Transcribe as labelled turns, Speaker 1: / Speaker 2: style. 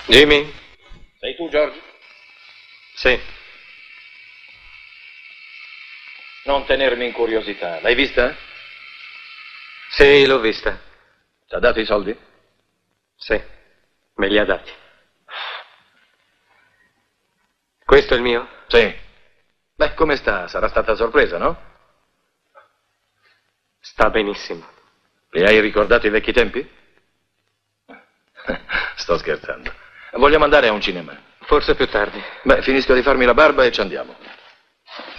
Speaker 1: Jimmy?
Speaker 2: Sei tu, George?
Speaker 1: Sì.
Speaker 2: Non tenermi in curiosità. L'hai vista?
Speaker 1: Sì, l'ho vista.
Speaker 2: Ti ha dato i soldi?
Speaker 1: Sì, me li ha dati. Questo è il mio?
Speaker 2: Sì. Beh, come sta? Sarà stata sorpresa, no?
Speaker 1: Sta benissimo.
Speaker 2: Li hai ricordati i vecchi tempi? Sto scherzando. Vogliamo andare a un cinema?
Speaker 1: Forse più tardi.
Speaker 2: Beh, finisco di farmi la barba e ci andiamo.